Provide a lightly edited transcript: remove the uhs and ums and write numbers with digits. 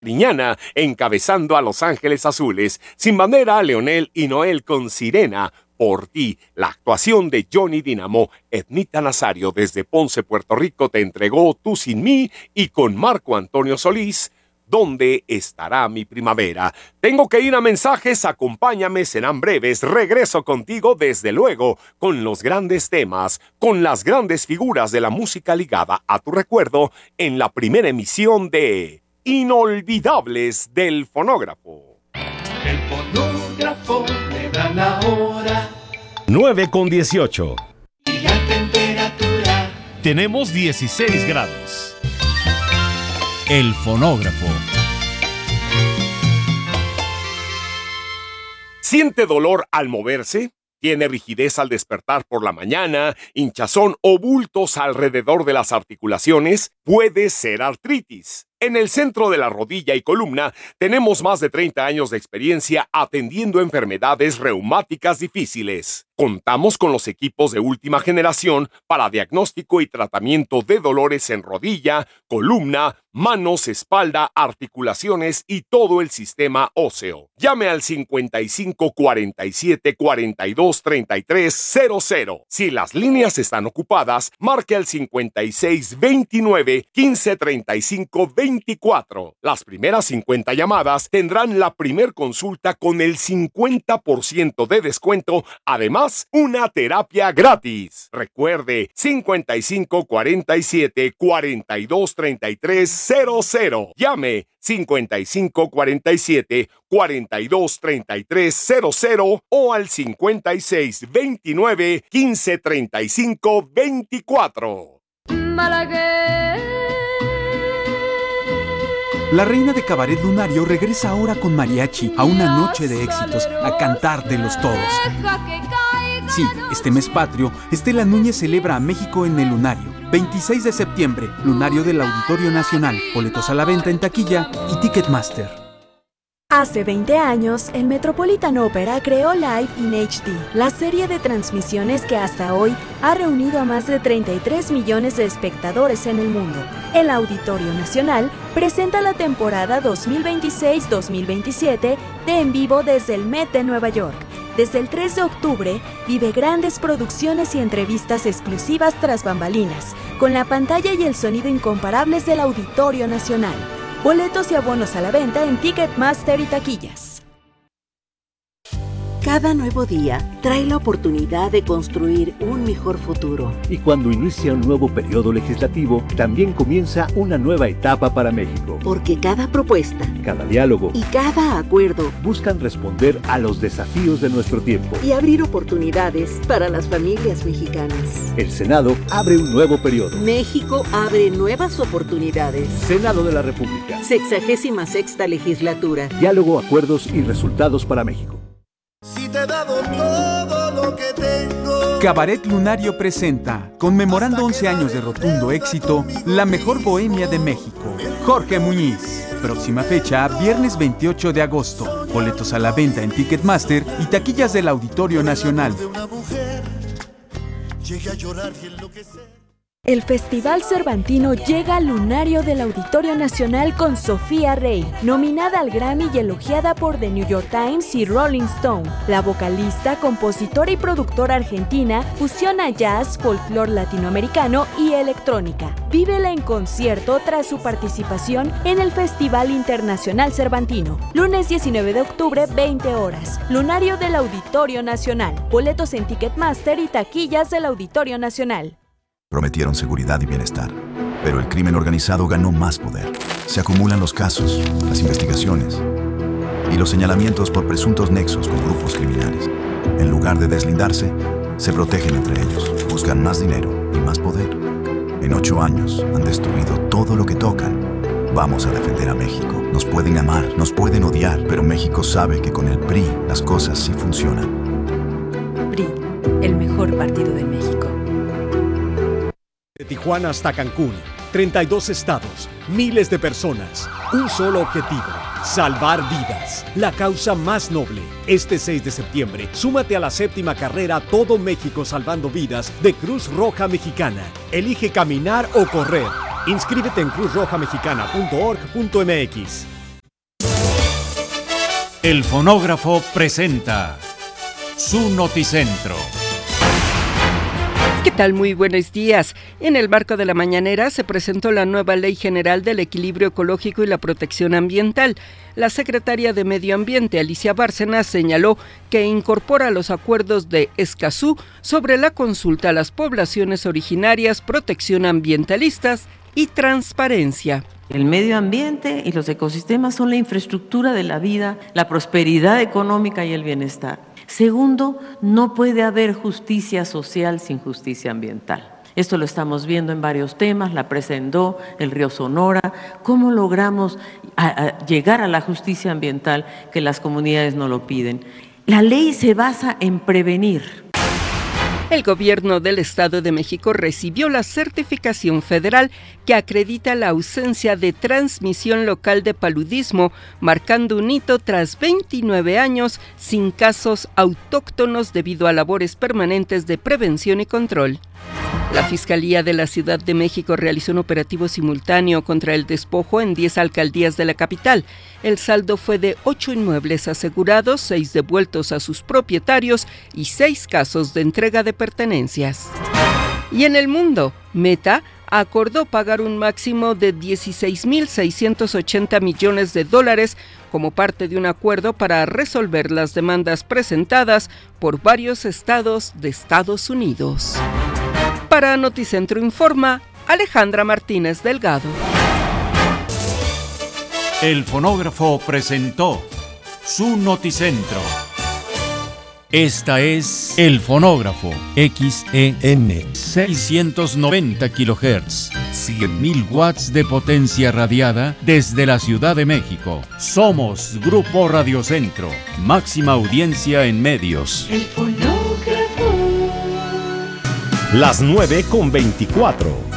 Triñana encabezando a Los Ángeles Azules, Sin Bandera, Leonel y Noel con Sirena, Por Ti. La actuación de Johnny Dinamo, Ednita Nazario desde Ponce, Puerto Rico te entregó Tú Sin Mí y con Marco Antonio Solís, ¿Dónde estará mi primavera? Tengo que ir a mensajes, acompáñame, serán breves, regreso contigo desde luego, con los grandes temas, con las grandes figuras de la música ligada a tu recuerdo en la primera emisión de Inolvidables del Fonógrafo. El fonógrafo me da la hora. 9:18. Y la temperatura. Tenemos 16 grados. El fonógrafo. ¿Siente dolor al moverse? ¿Tiene rigidez al despertar por la mañana, hinchazón o bultos alrededor de las articulaciones? Puede ser artritis. En el Centro de la Rodilla y Columna tenemos más de 30 años de experiencia atendiendo enfermedades reumáticas difíciles. Contamos con los equipos de última generación para diagnóstico y tratamiento de dolores en rodilla, columna, manos, espalda, articulaciones y todo el sistema óseo. Llame al 55 47 42 33 00. Si las líneas están ocupadas, marque al 56 29 15 35 24. Las primeras 50 llamadas tendrán la primer consulta con el 50% de descuento. Además, una terapia gratis. Recuerde, 55 47 42 33 00. Llame 55 47 42 33 00 o al 56 29 15 35 24. La reina de Cabaret Lunario regresa ahora con mariachi a una noche de éxitos, a cantártelos todos. Sí, este mes patrio, Estela Núñez celebra a México en el Lunario. 26 de septiembre, Lunario del Auditorio Nacional. Boletos a la venta en taquilla y Ticketmaster. Hace 20 años, el Metropolitan Opera creó Live in HD, la serie de transmisiones que hasta hoy ha reunido a más de 33 millones de espectadores en el mundo. El Auditorio Nacional presenta la temporada 2026-2027 de En Vivo desde el Met de Nueva York. Desde el 3 de octubre, vive grandes producciones y entrevistas exclusivas tras bambalinas, con la pantalla y el sonido incomparables del Auditorio Nacional. Boletos y abonos a la venta en Ticketmaster y taquillas. Cada nuevo día trae la oportunidad de construir un mejor futuro. Y cuando inicia un nuevo periodo legislativo, también comienza una nueva etapa para México. Porque cada propuesta, cada diálogo y cada acuerdo buscan responder a los desafíos de nuestro tiempo y abrir oportunidades para las familias mexicanas. El Senado abre un nuevo periodo. México abre nuevas oportunidades. Senado de la República. 66ª legislatura. Diálogo, acuerdos y resultados para México. Si te he dado todo lo que tengo. Cabaret Lunario presenta, conmemorando 11 años de rotundo éxito, la mejor bohemia de México. Jorge Muñiz. Próxima fecha, viernes 28 de agosto. Boletos a la venta en Ticketmaster y taquillas del Auditorio Nacional. El Festival Cervantino llega al Lunario del Auditorio Nacional con Sofía Rey, nominada al Grammy y elogiada por The New York Times y Rolling Stone. La vocalista, compositora y productora argentina fusiona jazz, folclore latinoamericano y electrónica. Vívela en concierto tras su participación en el Festival Internacional Cervantino. Lunes 19 de octubre, 20 horas. Lunario del Auditorio Nacional. Boletos en Ticketmaster y taquillas del Auditorio Nacional. Prometieron seguridad y bienestar, pero el crimen organizado ganó más poder. Se acumulan los casos, las investigaciones y los señalamientos por presuntos nexos con grupos criminales. En lugar de deslindarse, se protegen entre ellos, buscan más dinero y más poder. En 8 años han destruido todo lo que tocan. Vamos a defender a México. Nos pueden amar, nos pueden odiar, pero México sabe que con el PRI las cosas sí funcionan. PRI, el mejor partido de México. De Tijuana hasta Cancún, 32 estados, miles de personas, un solo objetivo, salvar vidas, la causa más noble. Este 6 de septiembre, súmate a la 7ª carrera Todo México Salvando Vidas de Cruz Roja Mexicana. Elige caminar o correr. Inscríbete en cruzrojamexicana.org.mx. El Fonógrafo presenta su Noticentro. ¿Qué tal? Muy buenos días. En el marco de la mañanera se presentó la nueva Ley General del Equilibrio Ecológico y la Protección Ambiental. La secretaria de Medio Ambiente, Alicia Bárcenas, señaló que incorpora los acuerdos de Escazú sobre la consulta a las poblaciones originarias, protección ambientalistas y transparencia. El medio ambiente y los ecosistemas son la infraestructura de la vida, la prosperidad económica y el bienestar. Segundo, no puede haber justicia social sin justicia ambiental. Esto lo estamos viendo en varios temas, la presa Endó, el río Sonora, cómo logramos llegar a la justicia ambiental que las comunidades no lo piden. La ley se basa en prevenir. El gobierno del Estado de México recibió la certificación federal que acredita la ausencia de transmisión local de paludismo, marcando un hito tras 29 años sin casos autóctonos debido a labores permanentes de prevención y control. La Fiscalía de la Ciudad de México realizó un operativo simultáneo contra el despojo en 10 alcaldías de la capital. El saldo fue de 8 inmuebles asegurados, 6 devueltos a sus propietarios y 6 casos de entrega de pertenencias. Y en el mundo, Meta acordó pagar un máximo de $16.680 millones como parte de un acuerdo para resolver las demandas presentadas por varios estados de Estados Unidos. Para Noticentro Informa, Alejandra Martínez Delgado. El Fonógrafo presentó su Noticentro. Esta es El Fonógrafo, XEN 690 kHz, 100.000 watts de potencia radiada desde la Ciudad de México. Somos Grupo Radiocentro, máxima audiencia en medios. El Fonógrafo. Las 9:24.